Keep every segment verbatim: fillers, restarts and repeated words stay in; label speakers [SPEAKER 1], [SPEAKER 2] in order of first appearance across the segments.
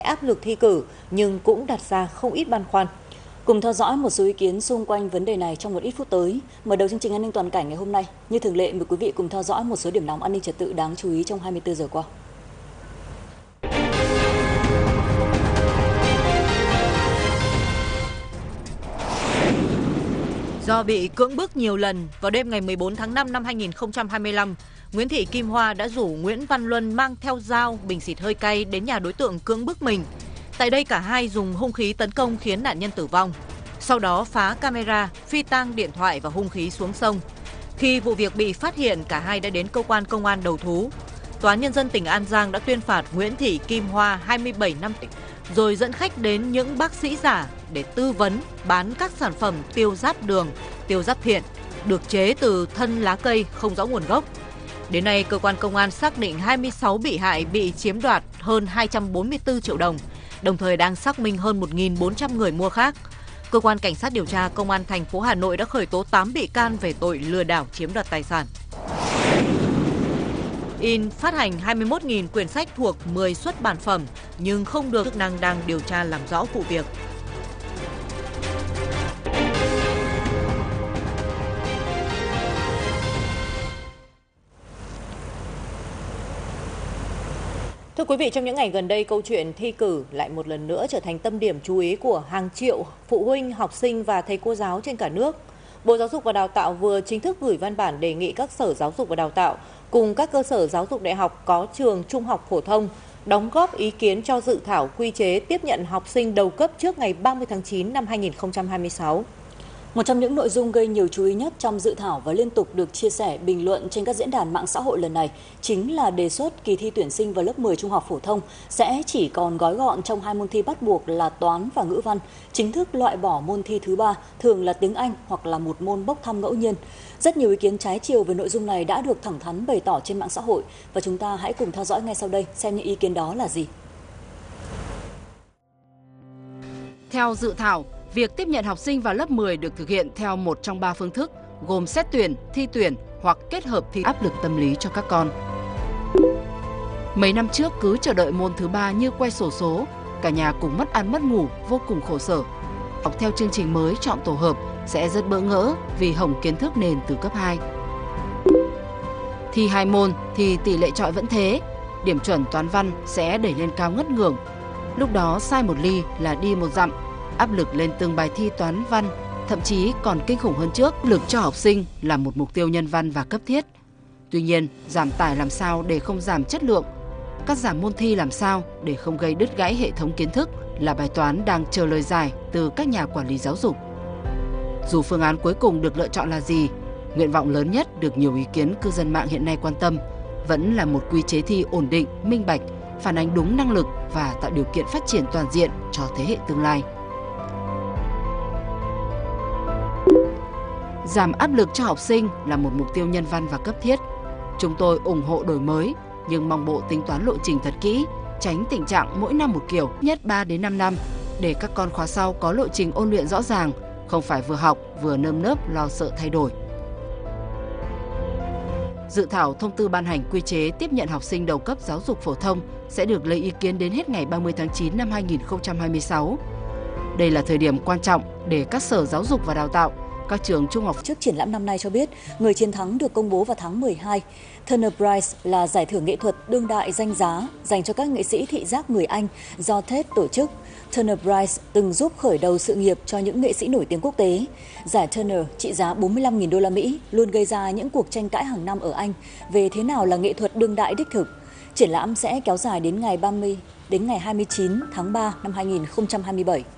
[SPEAKER 1] áp lực thi cử nhưng cũng đặt ra không ít băn khoăn. Cùng theo dõi một số ý kiến xung quanh vấn đề này trong một ít phút tới. Mở đầu chương trình An ninh toàn cảnh ngày hôm nay, như thường lệ mời quý vị cùng theo dõi một số điểm nóng an ninh trật tự đáng chú ý trong hai mươi tư giờ qua.
[SPEAKER 2] Do bị cưỡng bức nhiều lần, vào đêm ngày mười bốn tháng năm năm hai nghìn không trăm hai mươi lăm, Nguyễn Thị Kim Hoa đã rủ Nguyễn Văn Luân mang theo dao, bình xịt hơi cay đến nhà đối tượng cưỡng bức mình. Tại đây cả hai dùng hung khí tấn công khiến nạn nhân tử vong. Sau đó phá camera, phi tang điện thoại và hung khí xuống sông. Khi vụ việc bị phát hiện, cả hai đã đến cơ quan công an đầu thú. Tòa án Nhân dân tỉnh An Giang đã tuyên phạt Nguyễn Thị Kim Hoa hai mươi bảy năm tù, rồi dẫn khách đến những bác sĩ giả để tư vấn bán các sản phẩm tiêu giáp đường, tiêu giáp thiện được chế từ thân lá cây không rõ nguồn gốc. Đến nay, cơ quan công an xác định hai mươi sáu bị hại bị chiếm đoạt hơn hai trăm bốn mươi tư triệu đồng, đồng thời đang xác minh hơn một nghìn bốn trăm người mua khác. Cơ quan Cảnh sát điều tra Công an thành phố Hà Nội đã khởi tố tám bị can về tội lừa đảo chiếm đoạt tài sản. In phát hành hai mươi mốt nghìn quyển sách thuộc mười xuất bản phẩm nhưng không được chức năng đang điều tra làm rõ vụ việc.
[SPEAKER 1] Thưa quý vị, trong những ngày gần đây, câu chuyện thi cử lại một lần nữa trở thành tâm điểm chú ý của hàng triệu phụ huynh, học sinh và thầy cô giáo trên cả nước. Bộ Giáo dục và Đào tạo vừa chính thức gửi văn bản đề nghị các sở giáo dục và đào tạo cùng các cơ sở giáo dục đại học có trường trung học phổ thông đóng góp ý kiến cho dự thảo quy chế tiếp nhận học sinh đầu cấp trước ngày ba mươi tháng chín năm hai nghìn không trăm hai mươi sáu. Một trong những nội dung gây nhiều chú ý nhất trong dự thảo và liên tục được chia sẻ bình luận trên các diễn đàn mạng xã hội lần này chính là đề xuất kỳ thi tuyển sinh vào lớp mười trung học phổ thông sẽ chỉ còn gói gọn trong hai môn thi bắt buộc là toán và ngữ văn, chính thức loại bỏ môn thi thứ ba, thường là tiếng Anh hoặc là một môn bốc thăm ngẫu nhiên. Rất nhiều ý kiến trái chiều về nội dung này đã được thẳng thắn bày tỏ trên mạng xã hội và chúng ta hãy cùng theo dõi ngay sau đây xem những ý kiến đó là gì.
[SPEAKER 3] Theo dự thảo, việc tiếp nhận học sinh vào lớp mười được thực hiện theo một trong ba phương thức, gồm xét tuyển, thi tuyển hoặc kết hợp thi. Áp lực tâm lý cho các con. Mấy năm trước cứ chờ đợi môn thứ ba như quay xổ số, cả nhà cùng mất ăn mất ngủ, vô cùng khổ sở. Học theo chương trình mới chọn tổ hợp sẽ rất bỡ ngỡ vì hỏng kiến thức nền từ cấp hai. Thi hai môn thì tỷ lệ chọi vẫn thế, điểm chuẩn toán văn sẽ đẩy lên cao ngất ngưởng. Lúc đó sai một ly là đi một dặm. Áp lực lên từng bài thi toán văn, thậm chí còn kinh khủng hơn trước. Áp lực cho học sinh là một mục tiêu nhân văn và cấp thiết. Tuy nhiên, giảm tải làm sao để không giảm chất lượng, cắt giảm môn thi làm sao để không gây đứt gãy hệ thống kiến thức là bài toán đang chờ lời giải từ các nhà quản lý giáo dục. Dù phương án cuối cùng được lựa chọn là gì, nguyện vọng lớn nhất được nhiều ý kiến cư dân mạng hiện nay quan tâm vẫn là một quy chế thi ổn định, minh bạch, phản ánh đúng năng lực và tạo điều kiện phát triển toàn diện cho thế hệ tương lai. Giảm áp lực cho học sinh là một mục tiêu nhân văn và cấp thiết. Chúng tôi ủng hộ đổi mới, nhưng mong Bộ tính toán lộ trình thật kỹ, tránh tình trạng mỗi năm một kiểu, nhất ba đến năm năm, để các con khóa sau có lộ trình ôn luyện rõ ràng, không phải vừa học vừa nơm nớp lo sợ thay đổi. Dự thảo thông tư ban hành quy chế tiếp nhận học sinh đầu cấp giáo dục phổ thông sẽ được lấy ý kiến đến hết ngày ba mươi tháng chín năm hai nghìn không trăm hai mươi sáu. Đây là thời điểm quan trọng để các sở giáo dục và đào tạo, các trường trung học.
[SPEAKER 1] Trước triển lãm năm nay cho biết, người chiến thắng được công bố vào tháng mười hai. Turner Prize là giải thưởng nghệ thuật đương đại danh giá dành cho các nghệ sĩ thị giác người Anh do tê e đê tổ chức. Turner Prize từng giúp khởi đầu sự nghiệp cho những nghệ sĩ nổi tiếng quốc tế. Giải Turner trị giá bốn mươi lăm nghìn đô la Mỹ luôn gây ra những cuộc tranh cãi hàng năm ở Anh về thế nào là nghệ thuật đương đại đích thực. Triển lãm sẽ kéo dài đến ngày ba mươi đến ngày hai mươi chín tháng ba năm hai nghìn không trăm hai mươi bảy.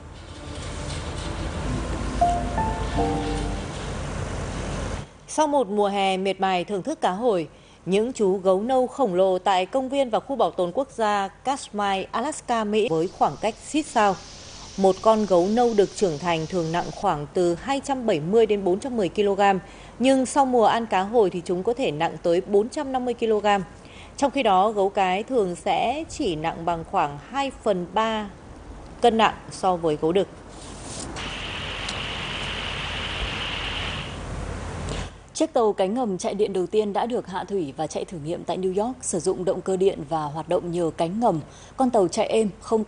[SPEAKER 1] Sau một mùa hè miệt mài thưởng thức cá hồi, những chú gấu nâu khổng lồ tại công viên và khu bảo tồn quốc gia Katmai, Alaska, Mỹ với khoảng cách xít sao. Một con gấu nâu được trưởng thành thường nặng khoảng từ hai trăm bảy mươi đến bốn trăm mười ki lô gam, nhưng sau mùa ăn cá hồi thì chúng có thể nặng tới bốn trăm năm mươi ki lô gam. Trong khi đó, gấu cái thường sẽ chỉ nặng bằng khoảng hai phần ba cân nặng so với gấu đực.
[SPEAKER 4] Chiếc tàu cánh ngầm chạy điện đầu tiên đã được hạ thủy và chạy thử nghiệm tại New York, sử dụng động cơ điện và hoạt động nhờ cánh ngầm. Con tàu chạy êm, không